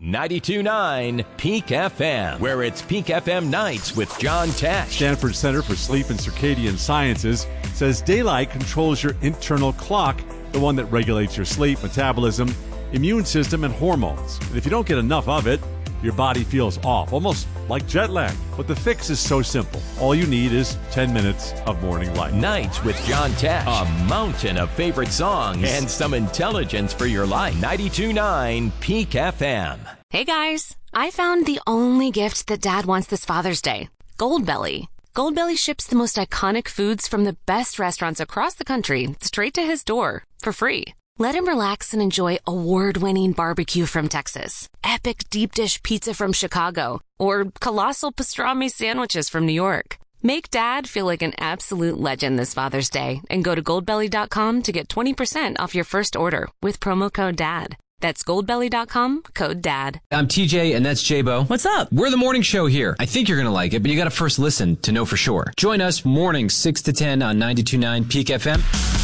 92.9 Peak FM, where it's Peak FM Nights with John Tesh. Stanford Center for Sleep and Circadian Sciences says daylight controls your internal clock, the one that regulates your sleep, metabolism, immune system, and hormones. And if you don't get enough of it, your body feels off, almost like jet lag. But the fix is so simple. All you need is 10 minutes of morning light. Nights with John Tesh. A mountain of favorite songs and some intelligence for your life. 92.9 Peak FM. Hey guys, I found the only gift that Dad wants this Father's Day. Goldbelly. Goldbelly ships the most iconic foods from the best restaurants across the country straight to his door for free. Let him relax and enjoy award-winning barbecue from Texas, epic deep dish pizza from Chicago, or colossal pastrami sandwiches from New York. Make Dad feel like an absolute legend this Father's Day and go to goldbelly.com to get 20% off your first order with promo code DAD. That's goldbelly.com, code DAD. I'm TJ, and that's J-Bo. What's up? We're the morning show here. I think you're going to like it, but you got to first listen to know for sure. Join us mornings 6 to 10 on 92.9 Peak FM.